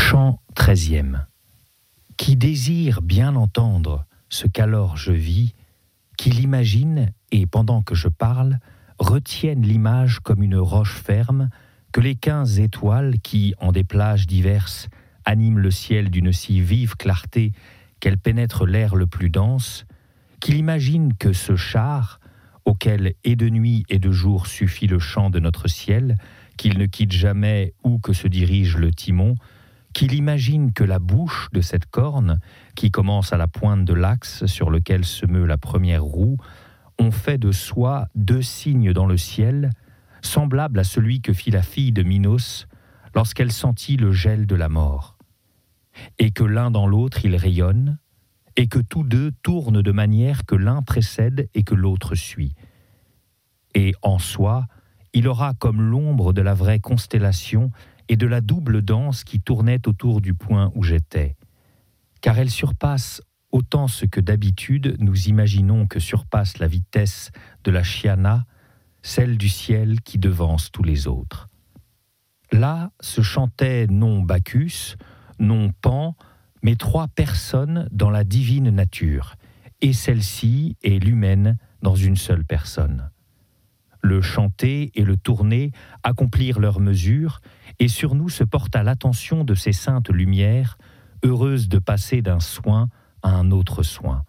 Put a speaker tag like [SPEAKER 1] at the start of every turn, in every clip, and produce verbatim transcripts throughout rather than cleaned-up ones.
[SPEAKER 1] Chant treizième. Qui désire bien entendre ce qu'alors je vis, qui l'imagine et, pendant que je parle, retienne l'image comme une roche ferme, que les quinze étoiles qui, en des plages diverses, animent le ciel d'une si vive clarté qu'elle pénètre l'air le plus dense, qu'il imagine que ce char, auquel et de nuit et de jour suffit le chant de notre ciel, qu'il ne quitte jamais où que se dirige le timon, qu'il imagine que la bouche de cette corne, qui commence à la pointe de l'axe sur lequel se meut la première roue, ont fait de soi deux signes dans le ciel, semblables à celui que fit la fille de Minos lorsqu'elle sentit le gel de la mort, et que l'un dans l'autre ils rayonnent, et que tous deux tournent de manière que l'un précède et que l'autre suit. Et en soi, il aura comme l'ombre de la vraie constellation et de la double danse qui tournait autour du point où j'étais, car elle surpasse autant ce que d'habitude nous imaginons que surpasse la vitesse de la chiana, celle du ciel qui devance tous les autres. Là se chantaient non Bacchus, non Pan, mais trois personnes dans la divine nature, et celle-ci est l'humaine dans une seule personne. Le chanter et le tourner accomplirent leur mesure, et sur nous se porta l'attention de ces saintes lumières, heureuses de passer d'un soin à un autre soin.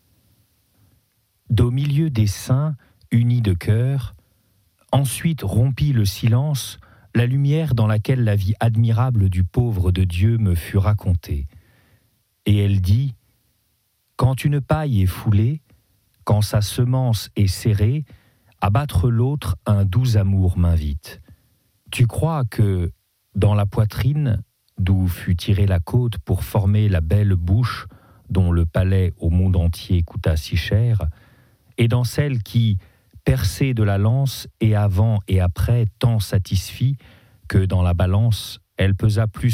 [SPEAKER 1] D'au milieu des saints, unis de cœur, ensuite rompit le silence, la lumière dans laquelle la vie admirable du pauvre de Dieu me fut racontée. Et elle dit : quand une paille est foulée, quand sa semence est serrée, à battre l'autre un doux amour m'invite. Tu crois que, dans la poitrine, d'où fut tirée la côte pour former la belle bouche dont le palais au monde entier coûta si cher, et dans celle qui, percée de la lance et avant et après tant satisfit, que dans la balance, elle pesa plus